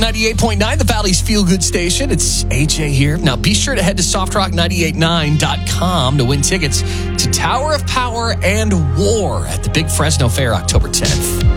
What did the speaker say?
98.9, the Valley's Feel Good Station. It's AJ here. Now, be sure to head to softrock989.com to win tickets to Tower of Power and War at the Big Fresno Fair, October 10th.